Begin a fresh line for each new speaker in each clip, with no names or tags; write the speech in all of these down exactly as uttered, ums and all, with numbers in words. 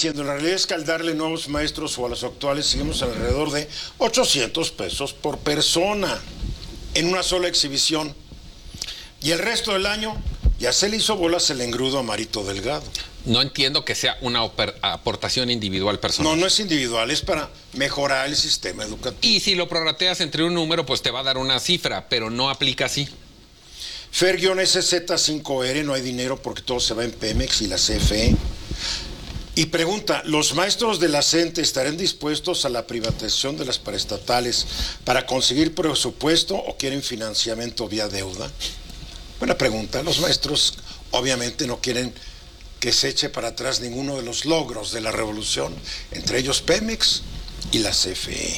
diciendo, en realidad es que al darle nuevos maestros o a los actuales seguimos alrededor de ochocientos pesos por persona en una sola exhibición. Y el resto del año ya se le hizo bolas el engrudo a Marito Delgado.
No entiendo que sea una aportación individual personal.
No, no es individual, es para mejorar el sistema educativo.
Y si lo prorrateas entre un número, pues te va a dar una cifra, pero no aplica así.
Fer-S Z cinco R, no hay dinero porque todo se va en Pemex y la C F E. Y pregunta, ¿los maestros de la CENTE estarán dispuestos a la privatización de las paraestatales para conseguir presupuesto o quieren financiamiento vía deuda? Buena pregunta. Los maestros obviamente no quieren que se eche para atrás ninguno de los logros de la revolución, entre ellos Pemex y la C F E.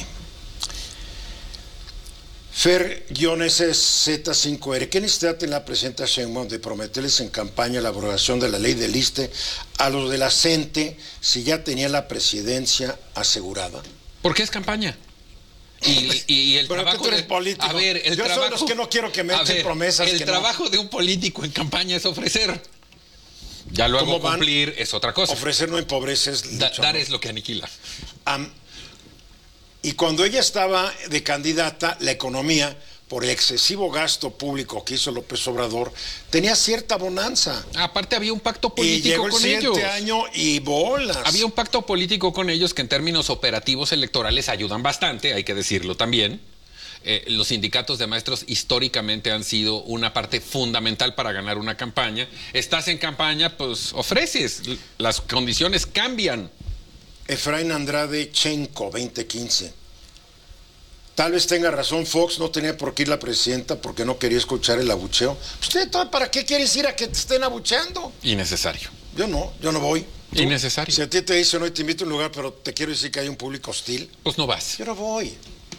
Fer-S Z cinco R, ¿qué necesidad tiene la presidenta Sheinbaum de prometerles en campaña la abrogación de la ley del ISSSTE a los de la CENTE si ya tenía la presidencia asegurada?
¿Por qué es campaña? Y, y, y el
bueno,
trabajo
tú eres
de,
político.
A ver, el
Yo
trabajo,
soy de los que no quiero que me echen
ver,
promesas.
El
que
trabajo
no.
de un político en campaña es ofrecer. Ya luego cumplir es otra cosa.
Ofrecer no empobrece.
Da, dar no. es lo que aniquila.
Um, y cuando ella estaba de candidata, la economía, por el excesivo gasto público que hizo López Obrador, tenía cierta bonanza.
Aparte había un pacto político
y llegó
con
el
ellos.
año y bolas.
Había un pacto político con ellos que en términos operativos electorales ayudan bastante, hay que decirlo también. Eh, los sindicatos de maestros históricamente han sido una parte fundamental para ganar una campaña. Estás en campaña, pues ofreces, las condiciones cambian.
Efraín Andrade Chenco, veinte quince. Tal vez tenga razón, Fox no tenía por qué ir la presidenta porque no quería escuchar el abucheo. ¿Usted para qué quieres ir a que te estén abucheando?
Innecesario.
Yo no, yo no voy. ¿Tú?
Innecesario.
Si a ti te dicen, no, te invito a un lugar, pero te quiero decir que hay un público hostil.
Pues no vas.
Yo no voy.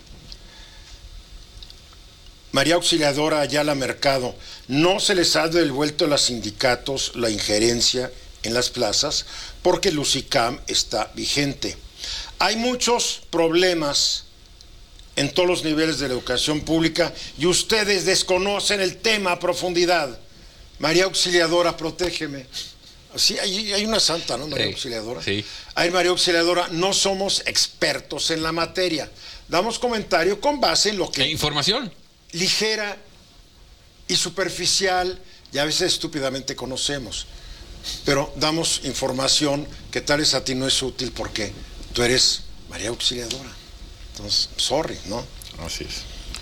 María Auxiliadora Ayala Mercado, no se les ha devuelto a los sindicatos la injerencia en las plazas porque el UCICAM está vigente. Hay muchos problemas en todos los niveles de la educación pública y ustedes desconocen el tema a profundidad. María Auxiliadora, protégeme. Sí, hay, hay una santa, ¿no? María sí, Auxiliadora.
Sí.
Hay María Auxiliadora, no somos expertos en la materia. Damos comentario con base en lo que...
¿E información?
Ligera y superficial y a veces estúpidamente conocemos. Pero damos información que tal vez a ti no es útil porque tú eres María Auxiliadora. Entonces, sorry, ¿no?
Así es.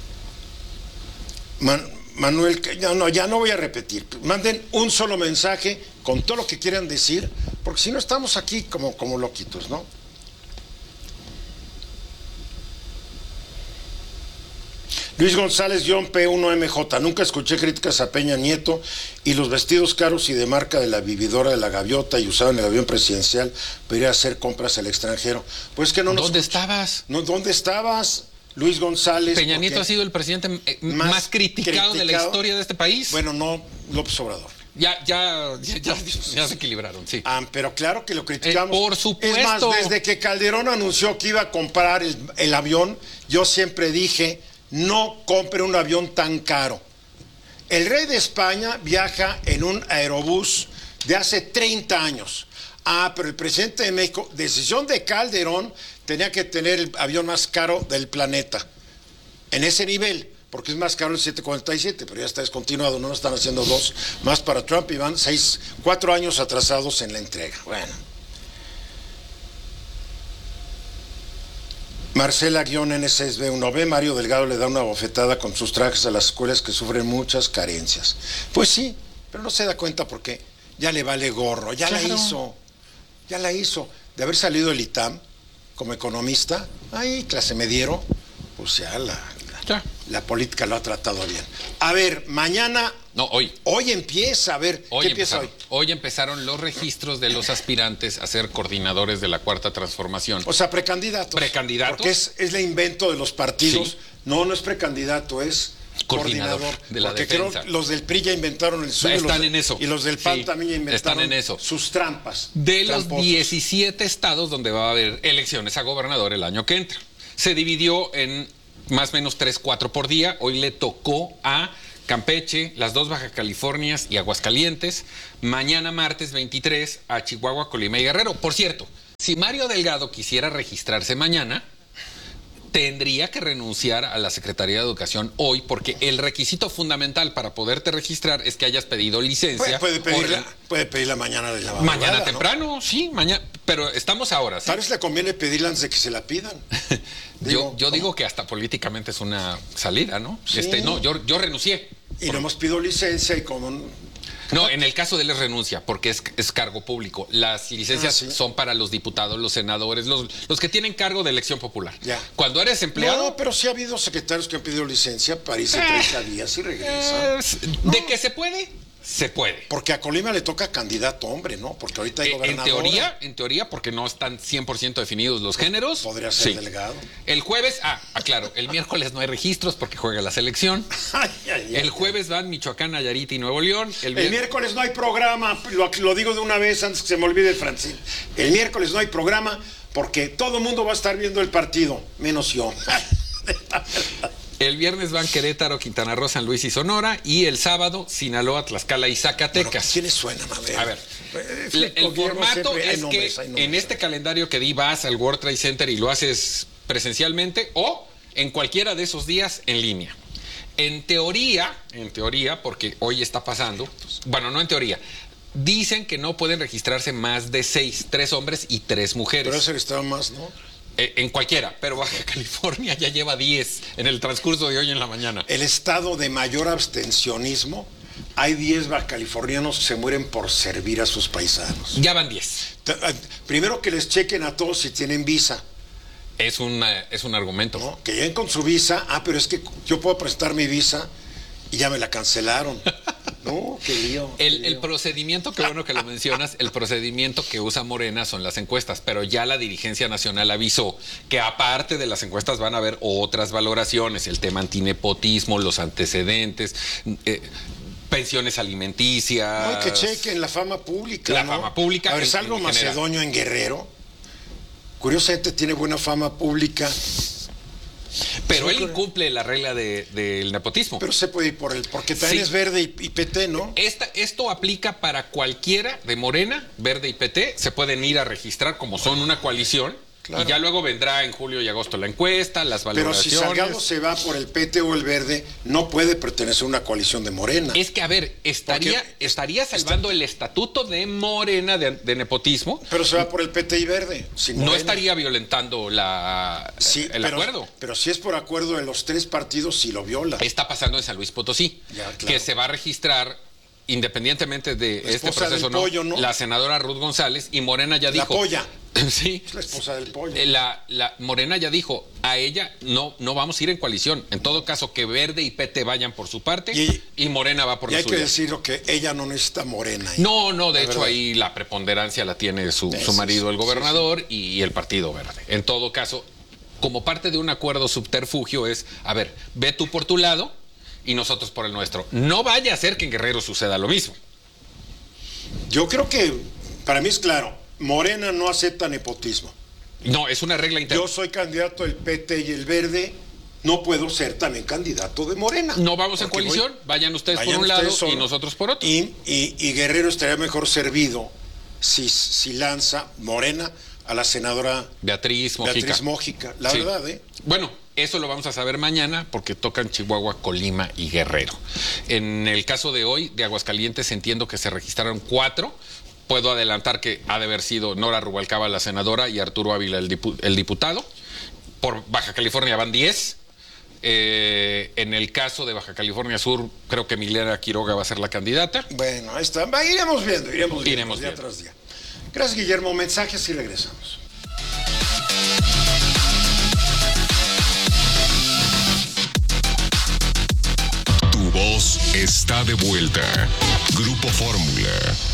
Man, Manuel, ya no, ya no voy a repetir. Manden un solo mensaje con todo lo que quieran decir, porque si no estamos aquí como, como loquitos, ¿no? Luis González, John P uno M J. Nunca escuché críticas a Peña Nieto y los vestidos caros y de marca de la vividora de la gaviota y usado en el avión presidencial para ir a hacer compras al extranjero. Pues que no nos
¿Dónde
escucha.
estabas?
No, ¿dónde estabas? Luis González.
Peña Nieto ha sido el presidente más, más criticado, criticado de la historia de este país.
Bueno, no López Obrador.
Ya, ya, ya, ya, ya se equilibraron, sí.
Ah, pero claro que lo criticamos.
Eh, por supuesto.
Es más, desde que Calderón anunció que iba a comprar el, el avión, yo siempre dije, no compre un avión tan caro. El rey de España viaja en un aerobús de hace treinta años. Ah, pero el presidente de México, decisión de Calderón, tenía que tener el avión más caro del planeta. En ese nivel, porque es más caro el siete cuarenta y siete, pero ya está descontinuado, no están haciendo dos más para Trump y van seis, cuatro años atrasados en la entrega. Bueno. Marcela-N seis B uno B, Mario Delgado le da una bofetada con sus trajes a las escuelas que sufren muchas carencias. Pues sí, pero no se da cuenta porque ya le vale gorro, ya claro. la hizo, ya la hizo. De haber salido el ITAM como economista, ahí clase mediero, pues ya la, la, la política lo ha tratado bien. A ver, mañana...
No, hoy.
Hoy empieza, a ver,
hoy
¿qué empieza
hoy? Hoy empezaron los registros de los aspirantes a ser coordinadores de la Cuarta Transformación.
O sea, precandidatos.
Precandidatos.
Porque es, es el invento de los partidos. Sí. No, no es precandidato, es
coordinador,
coordinador
de la
porque
defensa.
Creo los del P R I ya inventaron el suyo.
Están
los,
en eso.
Y los del P A N
sí,
también ya inventaron
están en eso.
sus trampas.
De
tramposos.
Los diecisiete estados donde va a haber elecciones a gobernador el año que entra. Se dividió en más o menos tres, cuatro por día. Hoy le tocó a Campeche, las dos Baja Californias y Aguascalientes. Mañana martes veintitrés a Chihuahua, Colima y Guerrero. Por cierto, si Mario Delgado quisiera registrarse mañana, tendría que renunciar a la Secretaría de Educación hoy, porque el requisito fundamental para poderte registrar es que hayas pedido licencia.
Puede, puede, pedirla,
la,
puede pedirla mañana de la
Mañana
madrugada,
temprano,
¿no?
sí, mañana. Pero estamos ahora, ¿sí?
Tal vez le conviene pedirla antes de que se la pidan.
Digo, yo yo digo que hasta políticamente es una salida, ¿no?
Sí.
Este, no, yo, yo renuncié.
Y no hemos pedido licencia y como... Un...
No, en el caso de él es renuncia, porque es, es cargo público. Las licencias
ah, ¿sí?
son para los diputados, los senadores, los, los que tienen cargo de elección popular.
Ya.
Cuando eres empleado...
No, pero sí ha habido secretarios que han pedido licencia para irse treinta días y regresan.
Eh, ¿De no. que se puede? Se puede.
Porque a Colima le toca candidato hombre, ¿no? Porque ahorita hay
eh,
gobernadora.
En teoría, en teoría, porque no están cien por ciento definidos los géneros.
Podría ser
sí.
Delgado.
El jueves, ah, aclaro, el miércoles no hay registros porque juega la selección.
ay, ay, ay,
el jueves van Michoacán, Nayarit y Nuevo León.
El, el miércoles no hay programa, lo, lo digo de una vez antes que se me olvide, Francine. El miércoles no hay programa porque todo el mundo va a estar viendo el partido, menos yo.
El viernes van Querétaro, Quintana Roo, San Luis y Sonora. Y el sábado, Sinaloa, Tlaxcala y Zacatecas.
Bueno, ¿quiénes suenan? A ver.
A ver,
eh,
el, el formato es nombres, que
nombres,
en este calendario que di vas al World Trade Center y lo haces presencialmente o en cualquiera de esos días en línea. En teoría, en teoría, porque hoy está pasando, bueno, no en teoría, dicen que no pueden registrarse más de seis, tres hombres y tres mujeres.
Pero ese estaba más, ¿no?
En cualquiera, pero Baja California ya lleva diez en el transcurso de hoy en la mañana.
El estado de mayor abstencionismo, hay diez bajacalifornianos que se mueren por servir a sus paisanos.
Ya van diez.
Primero que les chequen a todos si tienen visa.
Es, una, es un argumento.
¿No? Que lleguen con su visa, ah, pero es que yo puedo presentar mi visa y ya me la cancelaron. No, qué lío. Qué
El,
lío.
el procedimiento, qué bueno que lo mencionas, el procedimiento que usa Morena son las encuestas, pero ya la dirigencia nacional avisó que aparte de las encuestas van a haber otras valoraciones, el tema antinepotismo, los antecedentes, eh, pensiones alimenticias.
No, que chequen la fama pública.
La
¿no?
fama pública.
A ver,
en,
salvo
en
macedonio en Guerrero. Curiosamente tiene buena fama pública.
Pero
sí,
él incumple la regla de, del nepotismo.
Pero se puede ir por él, porque también
sí.
es verde y, y P T, ¿no?
Esta, esto aplica para cualquiera de Morena, Verde y P T. Se pueden ir a registrar como son una coalición. Claro. Y ya luego vendrá en julio y agosto la encuesta, las valoraciones.
Pero si Salgado se va por el P T o el Verde, no puede pertenecer a una coalición de Morena.
Es que, a ver, estaría, estaría salvando está... el estatuto de Morena de, de nepotismo.
Pero se va por el P T y Verde. Sin
no estaría violentando la,
sí,
el
pero,
acuerdo.
Pero si es por acuerdo de los tres partidos, sí lo viola.
Está pasando en San Luis Potosí,
ya, claro.
que se va a registrar independientemente de
la
este proceso,
no, pollo, ¿no?
La senadora Ruth González, y Morena ya dijo...
La polla.
Sí.
Es la esposa del pollo.
La, la Morena ya dijo, a ella no, no vamos a ir en coalición. En todo caso, que Verde y P T vayan por su parte y, y Morena va por
y
la
hay
suya.
que decirlo que ella no necesita Morena. Ahí.
No, no, de
la
hecho
verdad.
ahí la preponderancia la tiene su,
Sí,
su marido,
sí,
el gobernador,
sí,
sí. Y, y el Partido Verde. En todo caso, como parte de un acuerdo subterfugio es, a ver, ve tú por tu lado y nosotros por el nuestro. No vaya a ser que en Guerrero suceda lo mismo.
Yo creo que, para mí es claro, Morena no acepta nepotismo.
No, es una regla interna.
Yo soy candidato del P T y el Verde, no puedo ser también candidato de Morena.
No vamos en coalición, voy, vayan ustedes vayan por un lado solo, y nosotros por otro.
Y, y, y Guerrero estaría mejor servido si, si lanza Morena a la senadora
Beatriz Mojica.
Beatriz Mojica, la sí. verdad, ¿eh?
Bueno, eso lo vamos a saber mañana porque tocan Chihuahua, Colima y Guerrero. En el caso de hoy, de Aguascalientes, entiendo que se registraron cuatro. Puedo adelantar que ha de haber sido Nora Rubalcaba, la senadora, y Arturo Ávila, el, dipu el diputado. Por Baja California van diez. Eh, en el caso de Baja California Sur, creo que Milena Quiroga va a ser la candidata.
Bueno, ahí está. Va, iremos viendo, iremos viendo
iremos
día
viendo.
tras día. Gracias, Guillermo. Mensajes y regresamos.
Tu voz está de vuelta. Grupo Fórmula.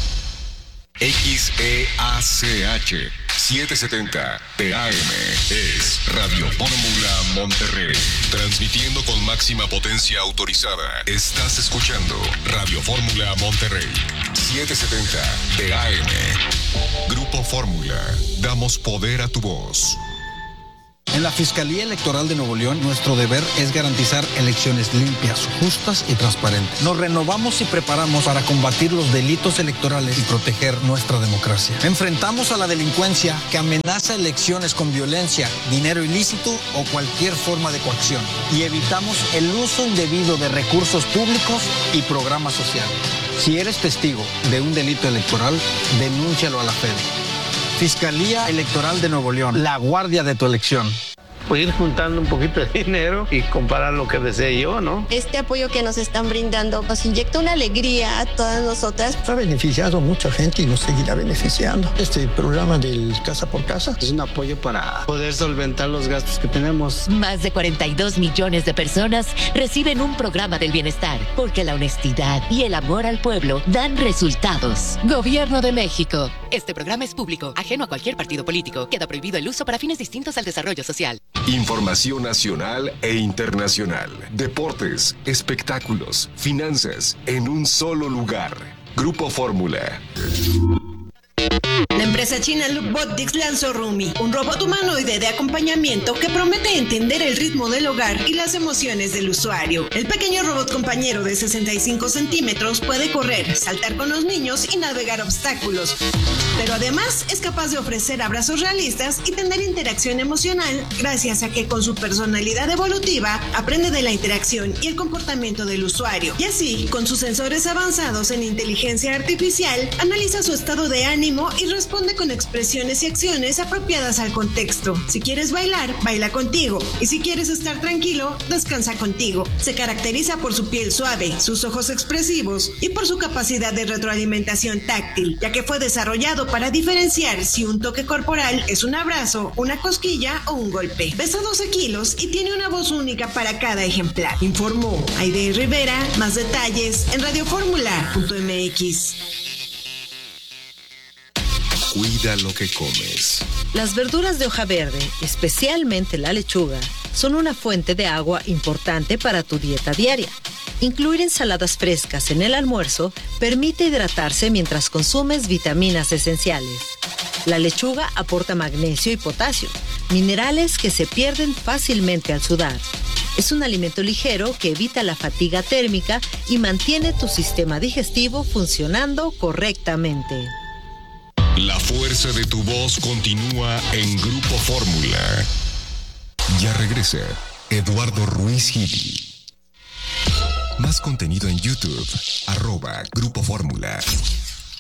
X E A C H setecientos setenta T A M es Radio Fórmula Monterrey. Transmitiendo con máxima potencia autorizada. Estás escuchando Radio Fórmula Monterrey. setecientos setenta T A M. Grupo Fórmula. Damos poder a tu voz.
En la Fiscalía Electoral de Nuevo León, nuestro deber es garantizar elecciones limpias, justas y transparentes. Nos renovamos y preparamos para combatir los delitos electorales y proteger nuestra democracia. Enfrentamos a la delincuencia que amenaza elecciones con violencia, dinero ilícito o cualquier forma de coacción. Y evitamos el uso indebido de recursos públicos y programas sociales. Si eres testigo de un delito electoral, denúncialo a la F E D. Fiscalía Electoral de Nuevo León, la guardia de tu elección.
Pues ir juntando un poquito de dinero y comparar lo que desee yo, ¿no?
Este apoyo que nos están brindando nos inyecta una alegría a todas nosotras.
Ha beneficiado a mucha gente y nos seguirá beneficiando. Este programa del Casa por Casa
es un apoyo para poder solventar los gastos que tenemos.
Más de cuarenta y dos millones de personas reciben un programa del bienestar, porque la honestidad y el amor al pueblo dan resultados. Gobierno de México. Este programa es público, ajeno a cualquier partido político. Queda prohibido el uso para fines distintos al desarrollo social.
Información nacional e internacional. Deportes, espectáculos, finanzas, en un solo lugar. Grupo Fórmula.
La empresa china Loopbotics lanzó Rumi, un robot humanoide de acompañamiento que promete entender el ritmo del hogar y las emociones del usuario. El pequeño robot compañero de sesenta y cinco centímetros puede correr, saltar con los niños y navegar obstáculos. Pero además es capaz de ofrecer abrazos realistas y tener interacción emocional gracias a que con su personalidad evolutiva aprende de la interacción y el comportamiento del usuario. Y así, con sus sensores avanzados en inteligencia artificial, analiza su estado de ánimo y responde con expresiones y acciones apropiadas al contexto. Si quieres bailar, baila contigo. Y si quieres estar tranquilo, descansa contigo. Se caracteriza por su piel suave, sus ojos expresivos y por su capacidad de retroalimentación táctil, ya que fue desarrollado para diferenciar si un toque corporal es un abrazo, una cosquilla o un golpe. Pesa doce kilos y tiene una voz única para cada ejemplar. Informó Aide Rivera. Más detalles en radio fórmula punto m x.
Cuida lo que comes.
Las verduras de hoja verde, especialmente la lechuga, son una fuente de agua importante para tu dieta diaria. Incluir ensaladas frescas en el almuerzo permite hidratarse mientras consumes vitaminas esenciales. La lechuga aporta magnesio y potasio, minerales que se pierden fácilmente al sudar. Es un alimento ligero que evita la fatiga térmica y mantiene tu sistema digestivo funcionando correctamente.
La fuerza de tu voz continúa en Grupo Fórmula. Ya regresa Eduardo Ruiz Gili. Más contenido en YouTube, arroba Grupo Fórmula.